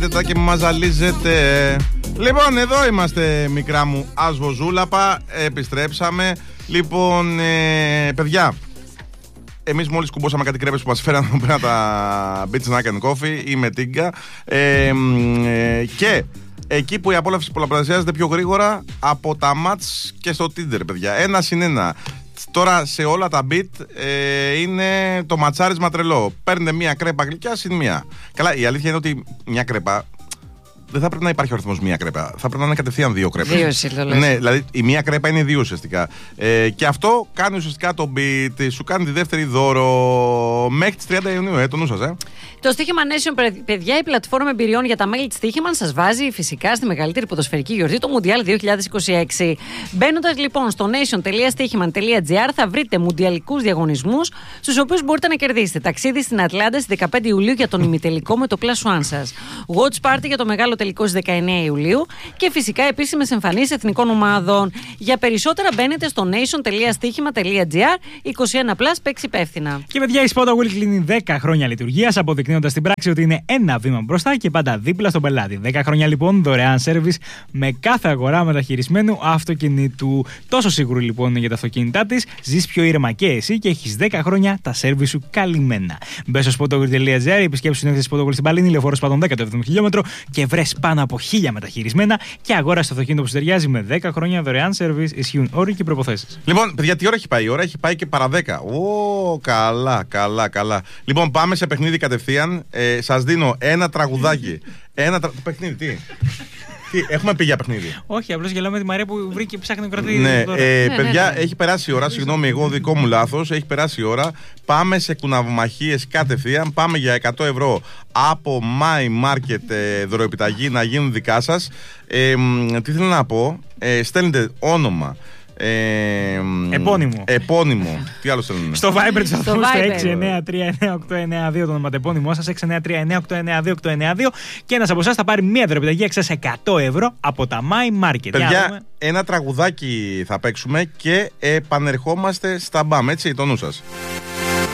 Και μου μαζαλίζετε. Λοιπόν, εδώ είμαστε, μικρά μου ασβοζούλαπα. Επιστρέψαμε. Λοιπόν, παιδιά, εμείς μόλις κουμπώσαμε κάτι κρέπες που μας φέραν εδώ πέρα τα Beach Snack and Coffee. Είμαι Τίγκα. Και εκεί που η απόλαυση πολλαπλασιάζεται πιο γρήγορα από τα μάτς και στο Tinder, παιδιά. 1-1. Τώρα σε όλα τα beat είναι το ματσάρισμα τρελό. Παίρνετε μία κρέπα γλυκιά συν μία. Καλά, η αλήθεια είναι ότι μια κρέπα δεν θα πρέπει να υπάρχει ο αριθμός μία κρέπα. Θα πρέπει να είναι κατευθείαν δύο κρέπες. Δύο εσύ το λες. Ναι, δηλαδή η μία κρέπα είναι δύο ουσιαστικά. Και αυτό κάνει ουσιαστικά το beat, σου κάνει τη δεύτερη δώρο μέχρι τις 30 Ιουνίου. Το νου σας, Το Στοίχημα Nation, παιδιά, η πλατφόρμα εμπειριών για τα μέλη της Στοίχημαν σας βάζει φυσικά στη μεγαλύτερη ποδοσφαιρική γιορτή, το Μουντιάλ 2026. Μπαίνοντας λοιπόν στο nation.stichiman.gr θα βρείτε μουντιαλικούς διαγωνισμούς, στους οποίους μπορείτε να κερδίσετε ταξίδι στην Ατλάντα στις 15 Ιουλίου για τον ημιτελικό με το Plus One σας. Watch Party για το μεγάλο τελικό στις 19 Ιουλίου και φυσικά επίσημες εμφανίσεις εθνικών ομάδων. Για περισσότερα μπαίνετε στο nation.stichiman.gr. 21+, παίξει υπεύθυνα. Και παιδιά, η Spoda Will κλείνει 10 χρόνια λειτουργίας, αποδεικνύοντας στην πράξη ότι είναι ένα βήμα μπροστά και πάντα δίπλα στον πελάτη. 10 χρόνια λοιπόν δωρεάν σέρβις με κάθε αγορά μεταχειρισμένου αυτοκινήτου. Τόσο σίγουρο λοιπόν για τα αυτοκίνητά της, ζεις πιο ήρεμα και εσύ και έχεις 10 χρόνια τα σέρβις σου καλυμμένα. Μπες στο spotogrid.gr, επισκέψου την έκθεση Spoda στη Μπαλίνη, λεωφόρος Πάτων 10 το 7 χιλιόμετρο και βρες πάνω από 1000 μεταχειρισμένα και αγόρασε το αυτοκίνητο που σου ταιριάζει με 10 χρόνια δωρεάν σέρβις. Ισχύουν όροι και προϋποθέσεις. Λοιπόν, παιδιά, τι ώρα έχει πάει? Η ώρα έχει πάει και παρά 10. Καλά. Λοιπόν, πάμε σε παιχνίδι κατευθείαν. Σας δίνω ένα τραγουδάκι. Παιχνίδι, τι? Έχουμε πει για παιχνίδι? Όχι, απλώς γελάω με τη Μαρία που βρήκε ψάχνει κρατή. Ναι, παιδιά, έχει περάσει η ώρα. Συγγνώμη, εγώ δικό μου λάθος. Έχει περάσει η ώρα. Πάμε σε κουναβομαχίες κατευθείαν. Πάμε για 100 ευρώ από My Market δωροεπιταγή να γίνουν δικά σας. Τι θέλω να πω? Στέλνετε όνομα. Επώνυμο. Τι άλλο θέλουν? Στο Viber του σταθμού στο 6939892 το ονοματεπώνυμό σας, 6939892 και ένας από εσάς θα πάρει μία δωρεπιταγή εξάς 100 ευρώ από τα My Market. Παιδιά, ένα τραγουδάκι θα παίξουμε και επανερχόμαστε στα μπαμ, έτσι, το νου σας.